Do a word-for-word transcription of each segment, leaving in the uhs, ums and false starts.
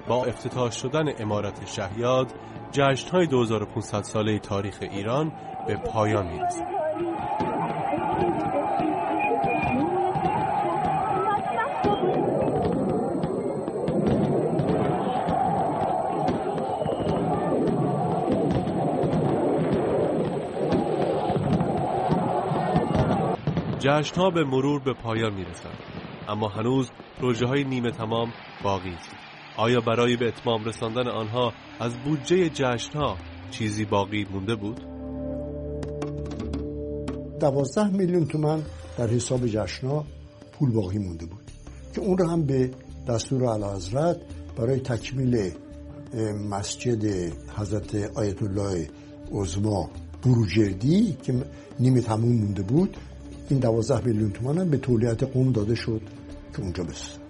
با افتتاح شدن عمارت شهیاد جشن‌های دو هزار و پانصد ساله تاریخ ایران به پایان می‌رسد. جشن‌ها به مرور به پایان می‌رسند، اما هنوز پروژه‌های نیمه تمام باقی است. آیا برای به اتمام رساندن آنها از بودجه جشن‌ها چیزی باقی مونده بود؟ دوازده میلیون تومان در حساب جشن‌ها پول باقی مونده بود که اون رو هم به دستور اعلیحضرت برای تکمیل مسجد حضرت آیت الله عظمی بروجردی که نیمه تموم مونده بود، این دوازده میلیون تومان هم به تولیت قم داده شد که اونجا بسازن.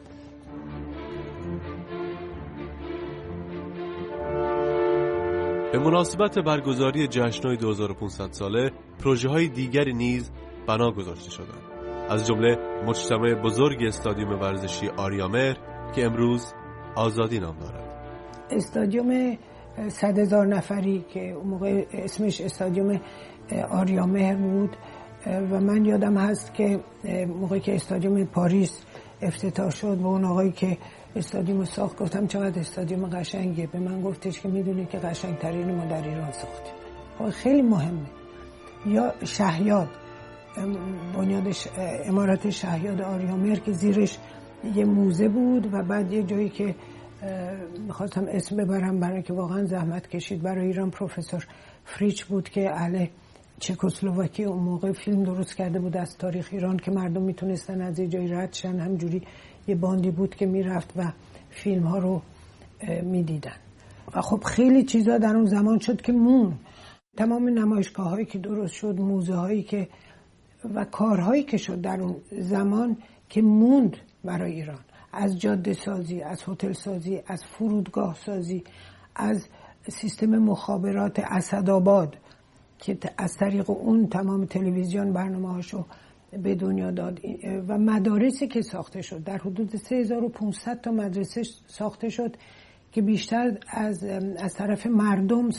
به مناسبت برگزاری جشن‌های دو هزار و پانصد ساله پروژه‌های دیگری نیز بنا گذاشته شدند، از جمله مجتمع بزرگ استادیوم ورزشی آریامهر که امروز آزادی نام دارد. استادیوم صد هزار نفری که اون موقع اسمش استادیوم آریامهر بود و من یادم هست که موقعی که استادیوم پاریس افتتاح شد با اون آقایی که استادیوم ساخت گفتم چقدر استادیوم قشنگه. به من گفتش که میدونی که قشنگترین ما در ایران ساختیم. خیلی مهمه. یا شهیاد، بنیاد عمارت شهیاد آریامهر که زیرش یه موزه بود و بعد یه جایی که میخواستم اسم ببرم برای که واقعا زحمت کشید برای ایران، پروفسور فریچ بود که اهل چکسلواکی اون موقع فیلم درست کرده بود از تاریخ ایران که مردم میتونستن از یه جایی رد شن. همجوری یه باندی بود که میرفت و فیلم ها رو میدیدن و خب خیلی چیزا در اون زمان شد که مون. تمام نمایشگاه هایی که درست شد، موزه هایی که و کارهایی که شد در اون زمان که موند برای ایران، از جاده سازی، از هتل سازی، از فرودگاه سازی، از سیستم مخابرات اسدآباد که از طریق اون تمام تلویزیون برنامه‌هاشو به دنیا داد و مدارسی که ساخته شد. در حدود سه هزار و پانصد تا مدرسه ساخته شد که بیشتر از از طرف مردم